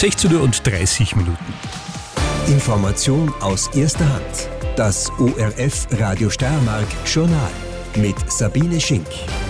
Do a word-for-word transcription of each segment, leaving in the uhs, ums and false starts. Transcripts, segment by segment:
sechzehn Uhr und dreißig Minuten. Information aus erster Hand. Das O R F Radio Steiermark Journal mit Sabine Schink.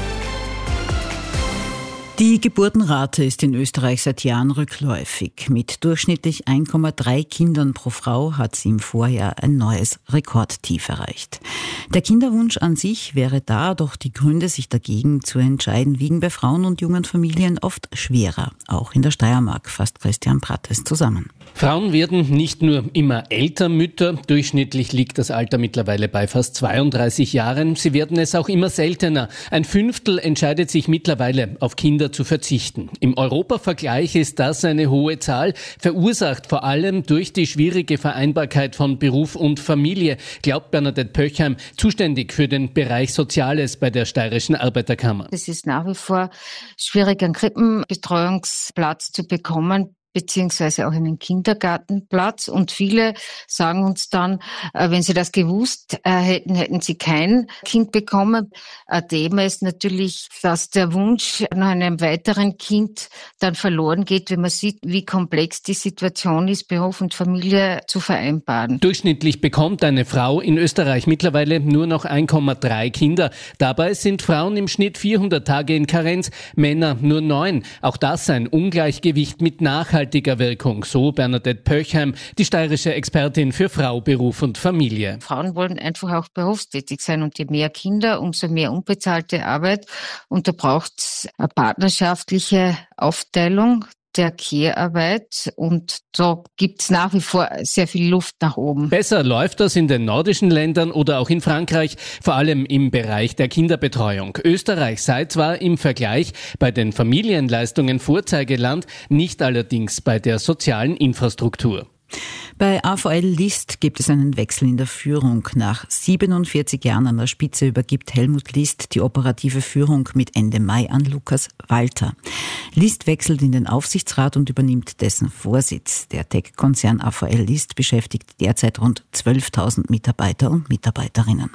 Die Geburtenrate ist in Österreich seit Jahren rückläufig. Mit durchschnittlich eins Komma drei Kindern pro Frau hat sie im Vorjahr ein neues Rekordtief erreicht. Der Kinderwunsch an sich wäre da, doch die Gründe, sich dagegen zu entscheiden, wiegen bei Frauen und jungen Familien oft schwerer. Auch in der Steiermark fasst Christian Prattes zusammen. Frauen werden nicht nur immer älter Mütter, durchschnittlich liegt das Alter mittlerweile bei fast zweiunddreißig Jahren, sie werden es auch immer seltener. Ein Fünftel entscheidet sich mittlerweile auf Kinder zu verzichten. Im Europavergleich ist das eine hohe Zahl, verursacht vor allem durch die schwierige Vereinbarkeit von Beruf und Familie, glaubt Bernadette Pöchheim, zuständig für den Bereich Soziales bei der Steirischen Arbeiterkammer. Es ist nach wie vor schwierig, einen Krippenbetreuungsplatz zu bekommen, beziehungsweise auch einen Kindergartenplatz. Und viele sagen uns dann, wenn sie das gewusst hätten, hätten sie kein Kind bekommen. Ein Thema ist natürlich, dass der Wunsch nach einem weiteren Kind dann verloren geht, wenn man sieht, wie komplex die Situation ist, Beruf und Familie zu vereinbaren. Durchschnittlich bekommt eine Frau in Österreich mittlerweile nur noch eins Komma drei Kinder. Dabei sind Frauen im Schnitt vierhundert Tage in Karenz, Männer nur neun. Auch das ein Ungleichgewicht mit Nachhaltigkeit. Wirkung, so Bernadette Pöchheim, die steirische Expertin für Frau, Beruf und Familie. Frauen wollen einfach auch berufstätig sein und je mehr Kinder, umso mehr unbezahlte Arbeit. Und da braucht es eine partnerschaftliche Aufteilung der Care-Arbeit und da gibt's nach wie vor sehr viel Luft nach oben. Besser läuft das in den nordischen Ländern oder auch in Frankreich, vor allem im Bereich der Kinderbetreuung. Österreich sei zwar im Vergleich bei den Familienleistungen Vorzeigeland, nicht allerdings bei der sozialen Infrastruktur. Bei A V L List gibt es einen Wechsel in der Führung. Nach siebenundvierzig Jahren an der Spitze übergibt Helmut List die operative Führung mit Ende Mai an Lukas Walter. List wechselt in den Aufsichtsrat und übernimmt dessen Vorsitz. Der Tech-Konzern A V L List beschäftigt derzeit rund zwölftausend Mitarbeiter und Mitarbeiterinnen.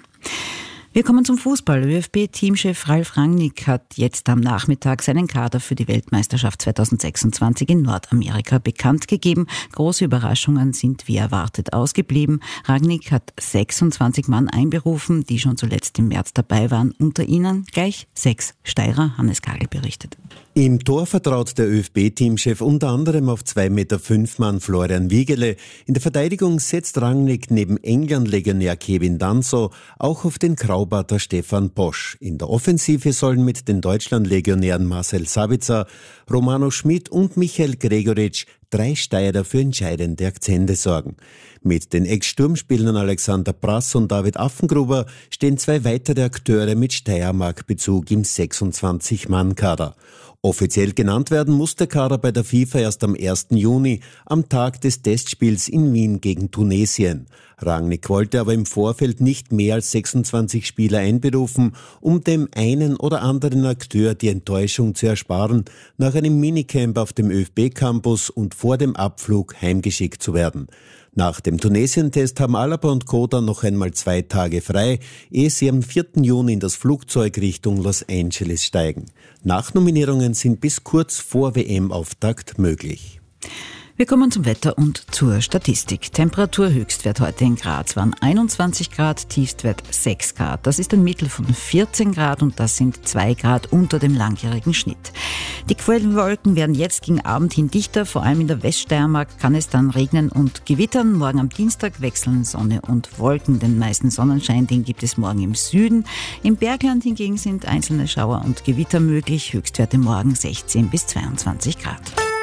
Wir kommen zum Fußball. ÖFB-Teamchef Ralf Rangnick hat jetzt am Nachmittag seinen Kader für die Weltmeisterschaft zweitausendsechsundzwanzig in Nordamerika bekannt gegeben. Große Überraschungen sind wie erwartet ausgeblieben. Rangnick hat sechsundzwanzig Mann einberufen, die schon zuletzt im März dabei waren. Unter ihnen gleich sechs Steirer. Hannes Kagel berichtet. Im Tor vertraut der ÖFB-Teamchef unter anderem auf zwei Meter fünf Mann Florian Wiegele. In der Verteidigung setzt Rangnick neben England-Legionär Kevin Danso auch auf den Graubarter Stefan Posch. In der Offensive sollen mit den Deutschland-Legionären Marcel Sabitzer, Romano Schmidt und Michael Gregoritsch drei Steirer für entscheidende Akzente sorgen. Mit den Ex-Sturmspielern Alexander Prass und David Affengruber stehen zwei weitere Akteure mit Steiermark-Bezug im sechsundzwanzig Mann Kader. Offiziell genannt werden muss der Kader bei der FIFA erst am ersten Juni, am Tag des Testspiels in Wien gegen Tunesien. Rangnick wollte aber im Vorfeld nicht mehr als sechsundzwanzig Spieler einberufen, um dem einen oder anderen Akteur die Enttäuschung zu ersparen, nach einem Minicamp auf dem ÖFB-Campus und vor dem Abflug heimgeschickt zu werden. Nach dem Tunesien-Test haben Alaba und Co. dann noch einmal zwei Tage frei, ehe sie am vierten Juni in das Flugzeug Richtung Los Angeles steigen. Nachnominierungen sind bis kurz vor W M-Auftakt möglich. Wir kommen zum Wetter und zur Statistik. Temperatur Höchstwert heute in Graz waren einundzwanzig Grad, Tiefstwert sechs Grad. Das ist ein Mittel von vierzehn Grad und das sind zwei Grad unter dem langjährigen Schnitt. Die Quellwolken werden jetzt gegen Abend hin dichter, vor allem in der Weststeiermark kann es dann regnen und gewittern. Morgen am Dienstag wechseln Sonne und Wolken. Den meisten Sonnenschein, den gibt es morgen im Süden. Im Bergland hingegen sind einzelne Schauer und Gewitter möglich. Höchstwerte morgen sechzehn bis zweiundzwanzig Grad.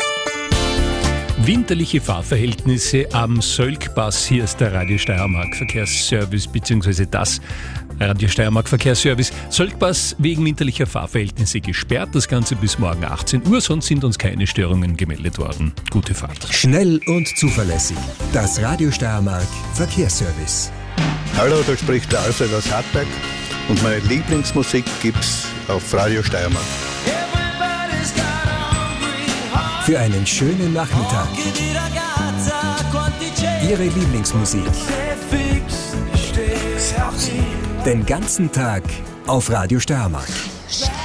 Winterliche Fahrverhältnisse am Sölkpass. Hier ist der Radio Steiermark Verkehrsservice bzw. das Radio Steiermark Verkehrsservice. Sölkpass wegen winterlicher Fahrverhältnisse gesperrt. Das Ganze bis morgen achtzehn Uhr, sonst sind uns keine Störungen gemeldet worden. Gute Fahrt. Schnell und zuverlässig. Das Radio Steiermark Verkehrsservice. Hallo, da spricht der Alfred aus Hartberg und meine Lieblingsmusik gibt's auf Radio Steiermark. Für einen schönen Nachmittag. Ihre Lieblingsmusik. Den ganzen Tag auf Radio Steiermark.